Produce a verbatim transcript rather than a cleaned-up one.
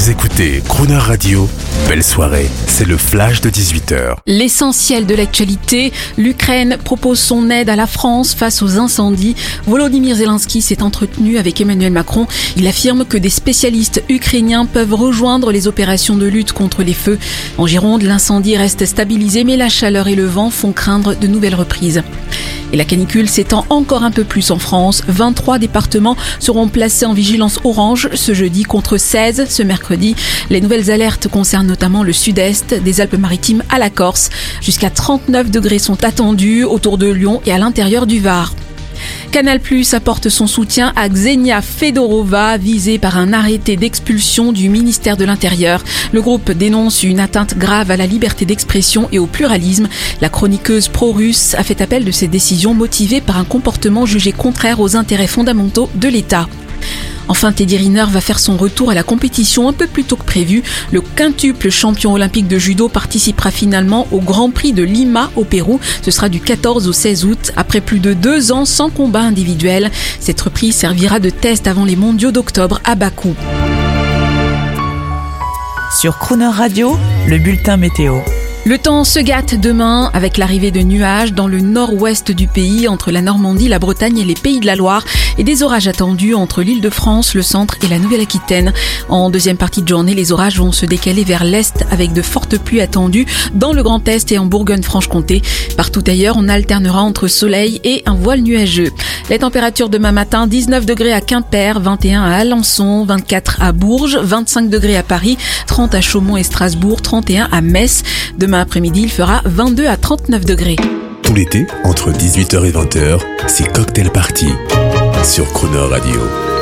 Vous écoutez Crooner Radio, belle soirée, c'est le flash de dix-huit heures. L'essentiel de l'actualité, l'Ukraine propose son aide à la France face aux incendies. Volodymyr Zelensky s'est entretenu avec Emmanuel Macron. Il affirme que des spécialistes ukrainiens peuvent rejoindre les opérations de lutte contre les feux. En Gironde, l'incendie reste stabilisé, mais la chaleur et le vent font craindre de nouvelles reprises. Et la canicule s'étend encore un peu plus en France. vingt-trois départements seront placés en vigilance orange ce jeudi contre seize ce mercredi. Les nouvelles alertes concernent notamment le sud-est, des Alpes-Maritimes à la Corse. Jusqu'à trente-neuf degrés sont attendus autour de Lyon et à l'intérieur du Var. Canal plus apporte son soutien à Ksenia Fedorova, visée par un arrêté d'expulsion du ministère de l'Intérieur. Le groupe dénonce une atteinte grave à la liberté d'expression et au pluralisme. La chroniqueuse pro-russe a fait appel de cette décision motivée par un comportement jugé contraire aux intérêts fondamentaux de l'État. Enfin, Teddy Riner va faire son retour à la compétition un peu plus tôt que prévu. Le quintuple champion olympique de judo participera finalement au Grand Prix de Lima au Pérou. Ce sera du quatorze au seize août, après plus de deux ans sans combat individuel. Cette reprise servira de test avant les mondiaux d'octobre à Bakou. Sur Crooner Radio, le bulletin météo. Le temps se gâte demain avec l'arrivée de nuages dans le nord-ouest du pays, entre la Normandie, la Bretagne et les Pays de la Loire, et des orages attendus entre l'Île-de-France, le centre et la Nouvelle-Aquitaine. En deuxième partie de journée, les orages vont se décaler vers l'est avec de fortes pluies attendues dans le Grand Est et en Bourgogne-Franche-Comté. Partout ailleurs, on alternera entre soleil et un voile nuageux. Les températures demain matin, dix-neuf degrés à Quimper, vingt et un à Alençon, vingt-quatre à Bourges, vingt-cinq degrés à Paris, trente à Chaumont et Strasbourg, trente et un à Metz. Demain après-midi, il fera vingt-deux à trente-neuf degrés. Tout l'été, entre dix-huit heures et vingt heures, c'est Cocktail Party sur Crooner Radio.